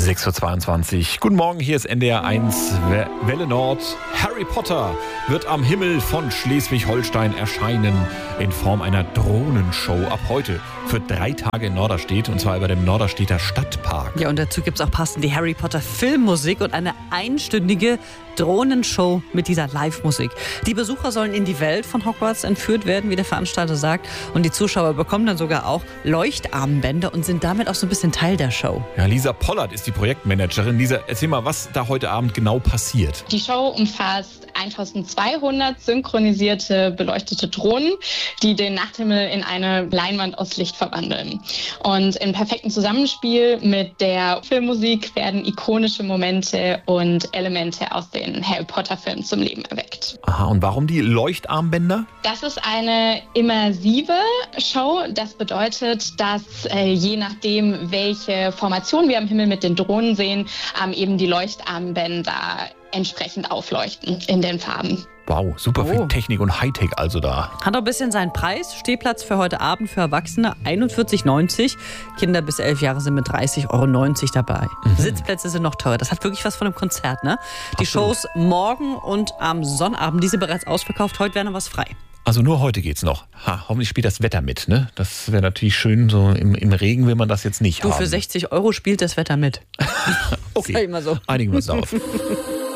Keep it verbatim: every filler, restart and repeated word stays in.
sechs Uhr zweiundzwanzig. Guten Morgen, hier ist N D R eins Welle Nord. Harry Potter wird am Himmel von Schleswig-Holstein erscheinen in Form einer Drohnenshow ab heute für drei Tage in Norderstedt, und zwar über dem Norderstedter Stadtpark. Ja, und dazu gibt es auch passend die Harry Potter Filmmusik und eine einstündige Drohnenshow mit dieser Live-Musik. Die Besucher sollen in die Welt von Hogwarts entführt werden, wie der Veranstalter sagt, und die Zuschauer bekommen dann sogar auch Leuchtarmbänder und sind damit auch so ein bisschen Teil der Show. Ja, Lisa Pollard ist die Projektmanagerin. Lisa, erzähl mal, was da heute Abend genau passiert. Die Show umfasst eintausendzweihundert synchronisierte, beleuchtete Drohnen, die den Nachthimmel in eine Leinwand aus Licht verwandeln. Und im perfekten Zusammenspiel mit der Filmmusik werden ikonische Momente und Elemente aus den Harry Potter-Filmen zum Leben erweckt. Aha, und warum die Leuchtarmbänder? Das ist eine immersive Show. Das bedeutet, dass äh, je nachdem, welche Formation wir am Himmel mit den Drohnen sehen, ähm, eben die Leuchtarmbänder entsprechend aufleuchten in den Farben. Wow, super viel Oh. Technik und Hightech also da. Hat auch ein bisschen seinen Preis. Stehplatz für heute Abend für Erwachsene einundvierzig neunzig. Kinder bis elf Jahre sind mit dreißig Euro neunzig dabei. Mhm. Sitzplätze sind noch teuer. Das hat wirklich was von einem Konzert, ne? Die Absolut. Shows morgen und am Sonnabend, die sind bereits ausverkauft. Heute wäre noch was frei. Also nur heute geht's noch. Ha, hoffentlich spielt das Wetter mit, ne? Das wäre natürlich schön, so im, im Regen will man das jetzt nicht Du, haben. für sechzig Euro spielt das Wetter mit. Okay, Sag ich mal so. einigen wir uns darauf.